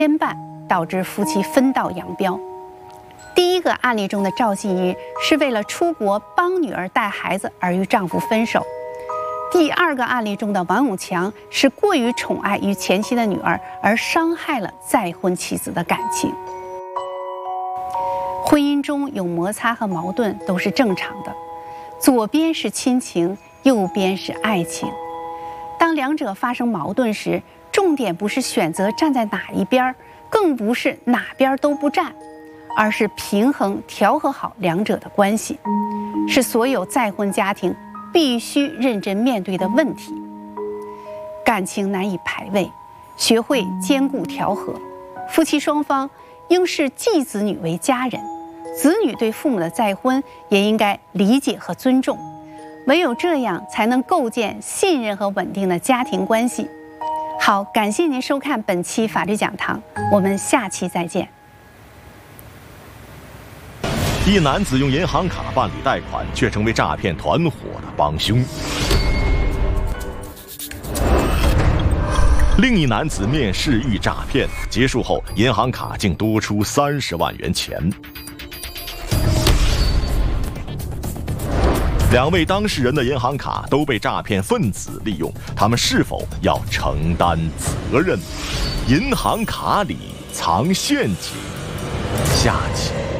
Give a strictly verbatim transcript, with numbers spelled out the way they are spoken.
牵绊，导致夫妻分道扬镳。第一个案例中的赵信怡是为了出国帮女儿带孩子而与丈夫分手。第二个案例中的王永强是过于宠爱与前妻的女儿，而伤害了再婚妻子的感情。婚姻中有摩擦和矛盾都是正常的，左边是亲情，右边是爱情。当两者发生矛盾时，重点不是选择站在哪一边，更不是哪边都不站，而是平衡调和好两者的关系，是所有再婚家庭必须认真面对的问题。感情难以排位，学会兼顾调和，夫妻双方应视继子女为家人，子女对父母的再婚也应该理解和尊重，唯有这样才能构建信任和稳定的家庭关系。好，感谢您收看本期法律讲堂，我们下期再见。 一男子用银行卡办理贷款，却成为诈骗团伙的帮凶。另一男子面试遇诈骗，结束后银行卡竟多出三十万元钱。两位当事人的银行卡都被诈骗分子利用，他们是否要承担责任？银行卡里藏陷阱，下期。